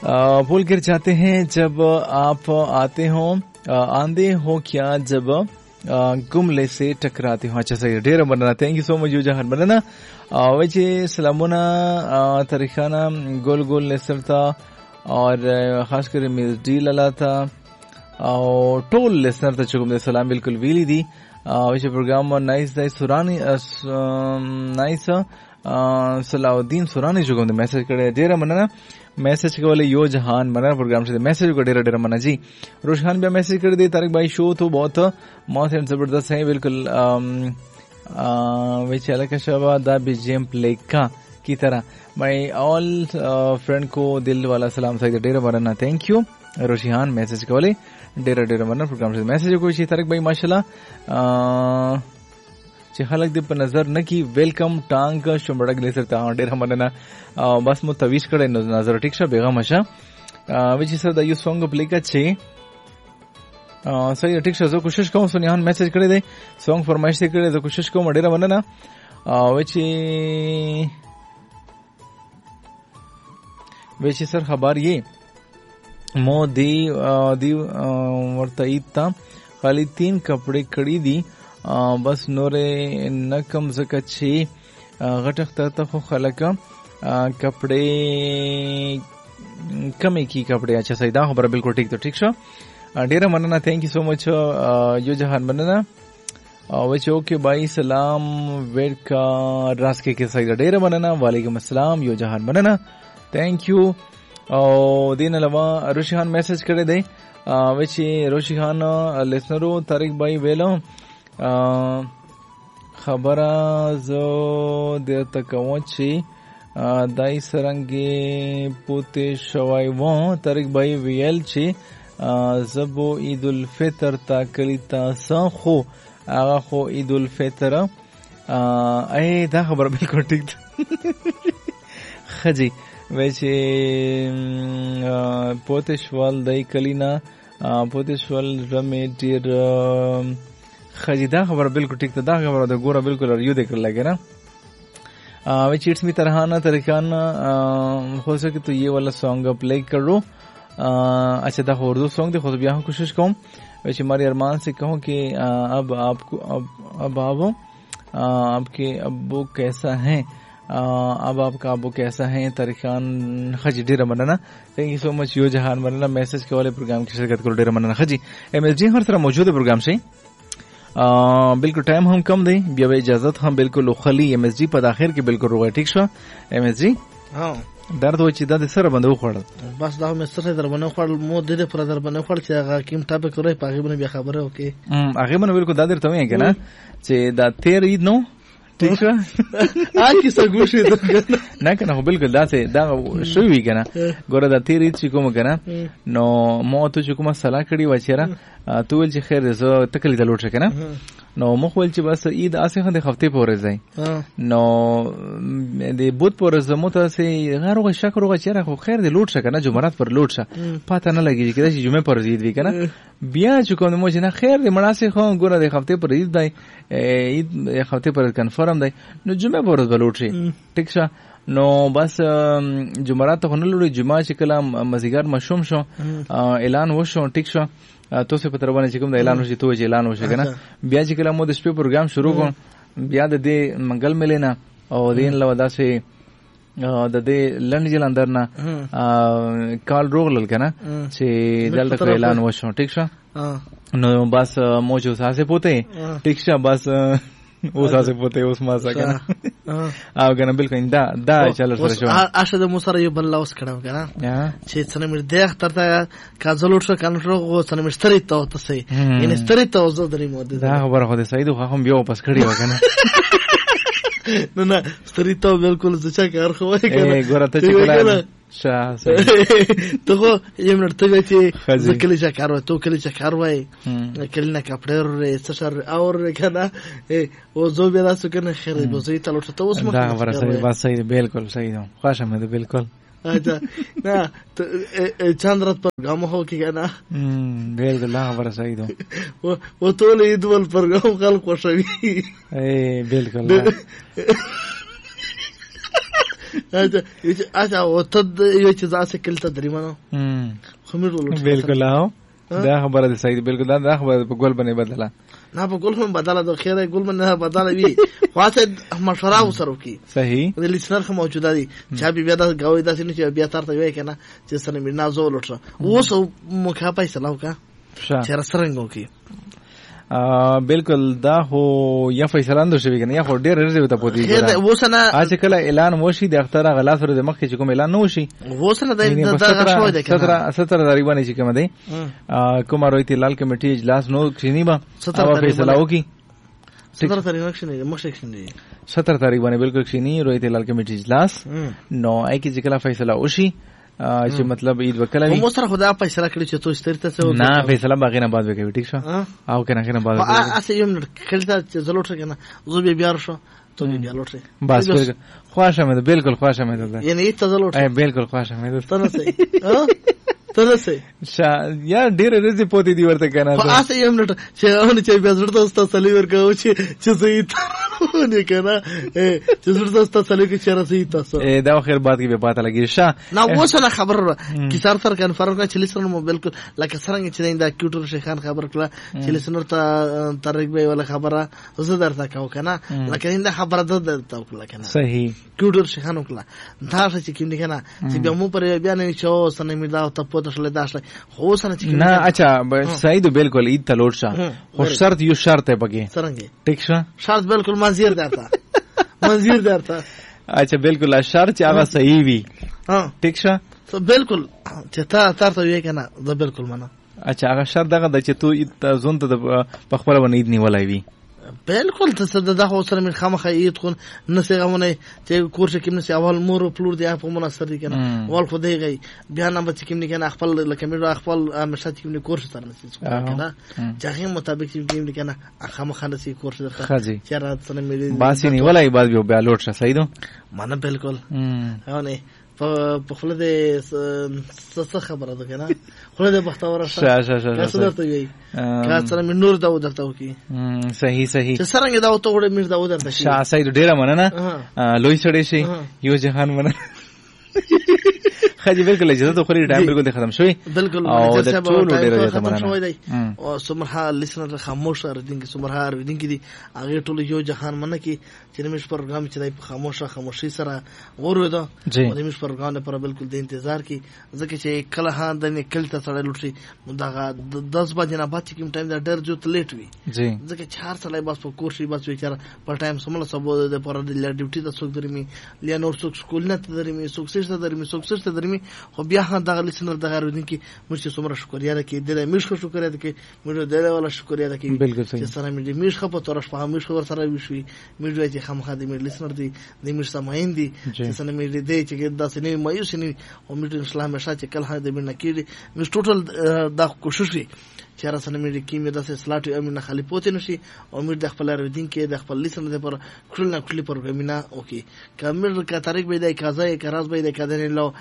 भूल कर जाते हैं जब आप आते हो, आंधे हो क्या जब गुमले से टकराते हो. अच्छा सही ढेर बनना. Thank you so much you जहान बनना. वैसे सलामुना तरीखाना गोल गोल लेसरता और खास कर मिर्जी लला था और टोल लेसनर था चुकुम दे सलाम बिल्कुल वीली दी. वैसे प्रोग्राम नाइस दाई सुरानी नाइस सलाउद्दीन सुरानी चुकुम दे मैसेज करे ढेर बनना. मैसेज के वाले यो जहान बना प्रोग्राम से मैसेज को डेरा डेरा मना जी. रोशखान भी मैसेज कर दे तारिक भाई शो तो बहुत मौत एंड जबरदस्त है बिल्कुल. वे चला का शबा दा बीजीएम प्ले का की तरह मैं ऑल फ्रेंड को दिल वाला सलाम सही डेरा मना. थैंक यू रोशिहान मैसेज के वाले डेरा डेरा मना प्रोग्राम से मैसेज को तारिक भाई माशाल्लाह हालक दे पर नजर न की वेलकम टांग शुमड़क ले सकता डेरा मनना बस मो तवीश करे नजर ठीक शा बेगम हशा विच sir the you song play का छे सही ठीक शा जो कोशिश करूं सुनियान मैसेज करे दे सॉन्ग फरमाइश से करे जो कोशिश करूं डेरा मनना विच सर खबर ये मो दी वर्तईता खाली 3 कपड़े कड़ी दी बस नोरे न कम जकच्छे घटकता तखो खलका कपड़े कमी की कपड़े. अच्छा सही दा खबर बिल्कुल ठीक. तो ठीक शो डेरा मनना. थैंक यू सो मच यो जहान मनना. वैसे ओके भाई सलाम वेट का रास्के के सही डेरा मनना. वालेकुम अस्सलाम यो जहान मनना. Thank you. और दिन अलावा रोशिहान मैसेज करे दे वैसे रोशिहान लिसनरो तारिक भाई वेलो खबरा जो देर तक वची दाई सरंगे पुते शवाई वो तारिक भाई वियल ची जबो ईद उल फितर ता कलिता खो आगा खो ईद उल फितर ए दा खबर बिल्कुल ठीक खजी. वैसे पोतेशवाल दाई कलिना पोतेशवाल रमे टीर खजीदा खबर बिल्कुल ठीक था. दा खबर तो गोरा बिल्कुल और यू देख लगे ना. वे चीट्स में तरहाना तरीकाना हो सके तो ये वाला सॉन्ग प्ले कर लो. अच्छा दा उर्दू सॉन्ग देखो तो यहाँ कोशिश कहूँ. वैसे हमारे अरमान से कहूँ कि अब आपको अब आपके अब्बू कैसा है. अब आपका अब्बू कैसा है तरीकान खजी डेरा मनना. थैंक यू सो मच यो जहान मनना. मैसेज के वाले प्रोग्राम की शिरकत करो डेरा मनना खजी. MSG हर तरह मौजूद है प्रोग्राम से. बिल्कुल टाइम हम कम दें बिया इजाजत हम बिल्कुल खली MSG पद आखिर के बिल्कुल रोगा ठीक शो MSG. हाँ दर्द हो चिदा दे सर बंदो खड़ बस दा में सर दर बने खड़ मो दे पर दर बने खड़ छगा किम टापे करे पागे बने बिया खबर है ओके आगे बने बिल्कुल दादर तमे है ना चे दा तेर ईद नो ठीक शो आज की सगुश ना कना हो बिल्कुल दा से दा शुई हुई कना गोरा दा तेर ईद चिको मकना नो मो तो चिको मा सला कड़ी वचेरा तू वेल ची खैर जो तकली दा लोट सके ना नो मुखवेल ची बस ईद आसे खंदे हफ्ते पोरे जाय नो दे बुध पोरे जमोता से गारो का शक रोगा चेहरा को खैर दे लोट सके ना जुमरात पर लोट सा पता न लगी कि जुमे पर ईद भी कना बिया चुको न मुझे ना खैर दे मना से खो गोरा दे हफ्ते पर ईद दाई ईद एक हफ्ते पर कंफर्म दाई नो जुमे पर लोट से ठीक सा नो बस जुमरात तो न लोड़ी जुमा चिकला मजिगार मशरूम शो ऐलान वो शो ठीक शो तो से पत्र बने चिकम ऐलान हो तो ऐलान हो सके ना ब्याह चिकला मोद इस पे प्रोग्राम शुरू को ब्याह दे मंगल में लेना और दिन लवदा से दे लंड जिल अंदर ना काल रोग ललके ना से जल तक ऐलान हो शो ठीक शो नो बस मोजो सासे पोते ठीक शो बस उस आसे पोते उस मासा का आओ गना बिल्कुल दा चलो सर आशा द मुसरा यो बल्ला उस खड़ा गना छे सने मिर देख तरता का जलुट से कान रो सने मिर स्तरी तो से इन स्तरी तो जो दरी मोद दा खबर हो दे सही तो हम बियो वापस खड़ी हो गना ना स्तरी तो बिल्कुल जचा कर खो है गोरा तो चिकला शाह तो को ये मिनट तक थी जकली चकार तो कली चकार हुए कली ना कपड़े रे ससर और कहना वो जो बेरा सुकन खैर वो सही चलो तो उसमें दा खबर सही बात सही बिल्कुल सही हो खास में तो बिल्कुल अच्छा ना तो चंद्रत पर गाम हो कि कहना बिल्कुल ला खबर सही दो वो तो ईद वाल पर गाम कल कोसवी ए बिल्कुल اچھا او ته یو چې ځاسه کلته درېمانو خو مې ولټ بالکل دا خبره ده صحیح بالکل دا خبره په ګول باندې بدله نه په ګول هم بدله ده خیره ګول باندې بدله وی خاصه مشوره وسره کی صحیح د لیسنر خو موجوده دي چې بیا دا غوي داسې نه چې بیا ترته وی کنه چې سره مې نازو لټره اوس مخه پیسې لاو کا چې سرنګو کی بالکل دا هو یا فیصله اندو شوی کنه یا خو ډیر رزه ته پوتې خیر وسنه اځ کله اعلان وشي د اختر غلا سره د مخ چې کوم اعلان نو شي وسنه دا شوی دی کنه 17 تقریبا چې کوم دی کومه رويتي لال کمیټي اجلاس نو کینی با او فیصله وکي 17 تاریخ نه مخ سیکشن دی 17 تاریخ باندې بالکل کینی رويتي لال کمیټي اجلاس نو اې کی ځکه فیصله وشي چې مطلب عید وکړه مو سره خدا پیسې راکړي چې تو سترته څه نه فیصله باغې نه بعد وکړي ټیک شو او کنه بعد اسه یم کله چې زلوټه کنه زو بیا شو تو بیا لوټه بس بالکل خواشه مې بالکل خواشه مې ده یعنی ته زلوټه بالکل خواشه مې ده تنه سي تنه سي یا ډېر رزي پوتې دی ورته کنه اسه یم نټ چې اون چې بیا زړه تاسو سلی ورکاو چې زه نه کنه چې زړه تاسو سلی کې چیرې سي تاسو دا خیر بعد کې به پاته لګي شاه نو وسنه خبر کی سر کنفرم کړه چې لسنر مو بالکل لکه څنګه چې دا کیوټر شیخان خبر کړه چې لسنر ته طریق به ولا خبره زه درته کاو کنه لکه دا خبره ده ته کنه صحیح کیوټر شیخان وکړه دا چې کیند کنه چې بیا مو پر بیا نه شو سنه می دا ته پوت شل داشله خو سنه چې نه اچھا صحیح بالکل عید ته لوټ شه خو شرط یو شرط ہے بګي څنګه ٹھیک شه شرط بالکل منظور درته منظور درته اچھا بالکل شرط چې هغه صحیح وي ٹھیک شه بالکل چې تا ترته وی کنه دا بالکل منه اچھا هغه شرط دغه د چې تو زون ته په خپل باندې عید نیولای وي بالکل ته صد خو سره من خامخ عید خو نسغمونه چې کورس کې نس اول مور پلور دی په مناسب دي کنه ول خو دی غي بیا نه به کې کنه خپل لکه مې خپل مشات کې کورس تر نس کنه چې مطابق کې کنه خامخ نسي کورس درته چې رات سره مې باسي نیولای بعد بیا لوټ شه صحیح دو مانه بالکل نه په خپل د څه خبره ده کنه خپل د بختور شه څه درته وي کا سره من نور دا درته وکي صحیح چې څنګه دا ته وړه میر دا درته شي صحیح ډیره مننه لوی سړی شي یو جهان مننه خاجي بالکل اجازه ته خوري ټایم بالکل ختم شوی بالکل او د ټول ډیره ختم شوی دی او سمره لسنر خاموش اردینګ سمره اردینګ دي هغه ټول یو جهان مننه کی چې نمش پروګرام چې دای په خاموشي سره ورو ده او نمش پروګرام پر بالکل د انتظار کی ځکه چې کله ها د نکل ته سره لوټي دا 10 بجې نه بعد کوم ټایم دا ډر جو لیټ وي ځکه 4 سالای بس په کورس بس وچاره پر ټایم سمله سبو د پر د ډیوټي د څوک درمي لیا نور څوک سکول نه درمي څوک سره درمي څوک سره درمي خو بیا هم دغه لسنر دغه رودین کی مشه سمره شکریا ده کی د میش خو شکریا ده کی مړه دله ولا شکریا ده کی چې سره مې میش خو په تورش په میش خو سره وشوي میش وای چې خامخا د میش لسنر دی د میش سماین دی چې سره مې دی چې داسې نه مایوس نه او میټ اسلام شاه چې کله د مې نکړي میش ټوټل دا کوشش وی چې را سره مې کې مې داسې سلاټ امین خالی پوتې نشي او مې د خپل رودین کې د خپل لسنر د پر کړل نه کړلی پروګرامینه اوکي کمر کا طریق به د کازای کراز به د کدن لو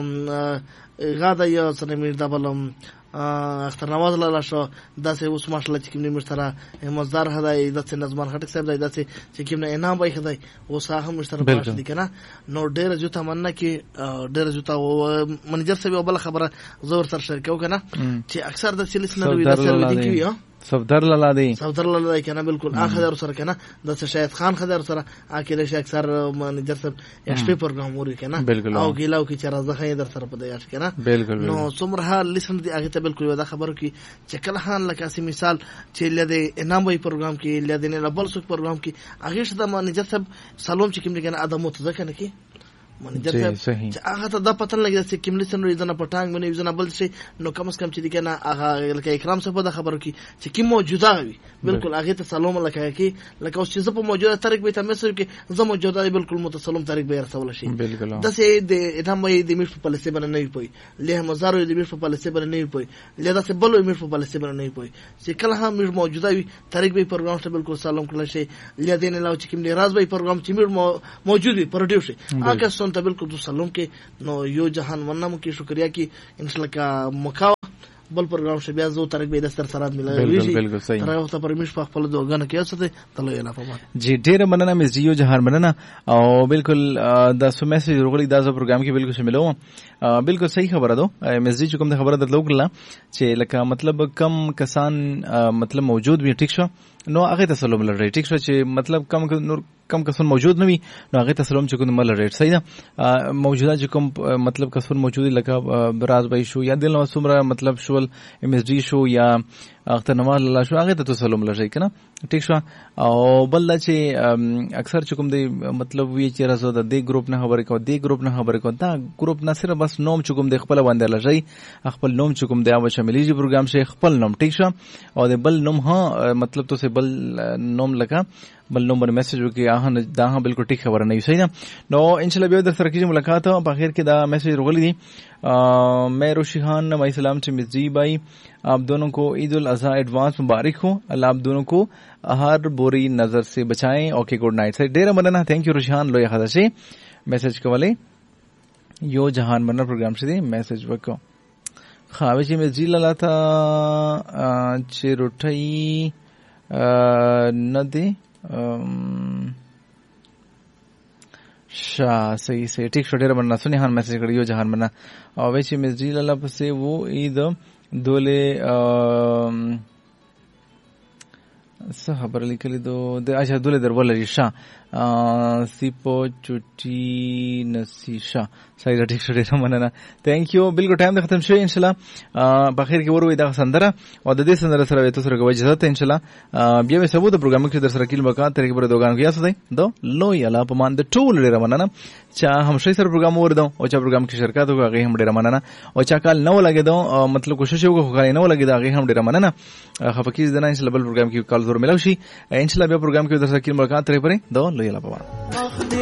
غاده یا سره مې دبلم اختر نواز لاله شو داسې اوس ماشله چې کوم مشتره مزدار هداي داسې نظمان خټک صاحب دای داسې چې کوم انعام به هداي اوس هغه مشتره پاش دي کنه نو ډېر جو تمنا کې ډېر جو تا منیجر صاحب بل خبره زور سره شریکو کنه چې اکثر د سیلس نه وی داسې دي کی صفدر لاله کنه بالکل اخر سره کنه د شاهد خان خدر سره اکیله شي اکثر منیجر صاحب ایشپی پروګرام وري کنه او ګیلاو کې چې راځه در سره په دیاش کنه نو څومره لسن دي هغه ته بالکل دا خبرو کې چې کله هان لکه سی مثال چې لده انعام وي پروګرام کې لده نه بل څوک پروګرام کې هغه شته منیجر صاحب سلام چې کوم کنه ادمو ته ځکه نه کې منیجر صاحب چې هغه ته د پتن لګي چې کوم لسن ریزنه پټانګ باندې ریزنه بل شي نو کم از کم چې دي کنه هغه لکه اکرام صاحب د خبرو کې چې کی موجوده وي بالکل هغه ته سلام لکه کې لکه اوس چې زه په موجوده طریق به ته مسو کې زه موجوده بالکل متسلم طریق به رسول شي د سه د ادم وي د میش په پالیسي باندې نه پوي له مزارو د میش په پالیسي باندې نه پوي له داسې بل میش په پالیسي باندې نه پوي چې کله هم میش موجوده وي طریق به پروګرام ته بالکل سلام کړل شي له دې نه لاو چې کوم راز به پروګرام چې میش موجود وي پروډیوس شي هغه څنګه بالکل تو سلام کې نو یو جهان ونم کې شکریا کې انشاءالله کا مکا بل پروګرام شه بیا زو طارق به د سر سره ملایوي بالکل صحیح تر وخت پرمیش په خپل دوګانه کې اوسته تلو یې نه پمه جی ډیر مننه مې زیو جهان مننه او بالکل دا سو میسج ورغلی دا پروګرام کې بالکل شاملو بالکل صحیح خبره ده مې زی کوم خبره درلو کړل چې لکه مطلب کم کسان مطلب موجود وي ټیک شو نو هغه ته سلام لري ټیک شو چې مطلب کم کسان موجود نه وي نو هغه ته سلام چې کوم مل ریټ صحیح ده موجوده چې کوم مطلب کسان موجود لکه براز بای شو یا دل مسمره مطلب شول ام اس ډي شو یا اختر نواز الله شو هغه ته سلام لري کنه ټیک شو او بل چې اکثر چې کوم دی مطلب وی چې راځو د دې ګروپ نه خبرې کو دې ګروپ نه خبرې کو دا ګروپ نه صرف بس نوم چې کوم دی خپل باندې لږی خپل نوم چې کوم دی او شاملېږي پروګرام شي خپل نوم ټیک شو او د بل نوم ها مطلب تو سے بل نوم لگا بل نمبر میسج وکي دا ها بالکل ټیک خبره نه صحیح نو ان شاء الله به در سره کیږي ملاقات په اخر کې دا میسج رغلی دي मैं रोशिहान मैं सलाम से मिर्जी भाई आप दोनों को ईद उल अज़हा एडवांस मुबारक हो अल्लाह आप दोनों को हर बुरी नजर से बचाएं ओके गुड नाइट से डेरा मनना थैंक यू रोशिहान लोया खादा से मैसेज कवले यो जहान मनना प्रोग्राम से मैसेज वको खावे से मिर्जी लाला था चिरुठई न दे शाह सही से ठीक छोटे बनना सुने हान मैसेज करियो जहान बना और वैसे मिर्जी लाला से वो ईद दोले खबर लिखली दो अच्छा दोले दर बोला शाह सिपो चुटी नसीशा सही ठीक छोटे मनना थैंक यू बिल्कुल टाइम खत्म शो इंशाल्लाह बखैर के वरो इदा संदरा और दे संदरा सर तो सर गवज जत इंशाल्लाह बिया में सबूत प्रोग्राम के दर किल बका तेरे के दोगान किया सदै दो लो यला पमान द टूल रे मनना चा हम सही सर प्रोग्राम और दो और चा प्रोग्राम की शिरकत हो गई हम रे मनना और चा काल नव लगे दो मतलब कोशिश हो गई नव लगे दा हम रे मनना खफकीज देना इंशाल्लाह प्रोग्राम की कॉल जरूर मिलाउशी इंशाल्लाह बिया प्रोग्राम के दर किल बका तेरे पर दो लो यला पमान